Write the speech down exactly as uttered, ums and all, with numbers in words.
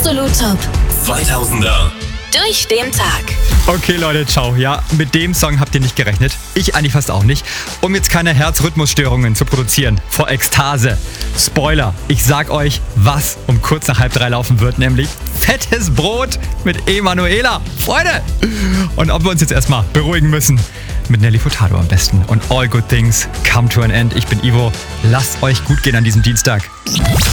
Absolut Top. zweitausender. Durch den Tag. Okay, Leute, ciao. Ja, mit dem Song habt ihr nicht gerechnet. Ich eigentlich fast auch nicht. Um jetzt keine Herzrhythmusstörungen zu produzieren vor Ekstase. Spoiler, ich sag euch, was um kurz nach halb drei laufen wird, nämlich fettes Brot mit Emanuela. Freunde! Und ob wir uns jetzt erstmal beruhigen müssen. Mit Nelly Furtado am besten. Und all good things come to an end. Ich bin Ivo. Lasst euch gut gehen an diesem Dienstag.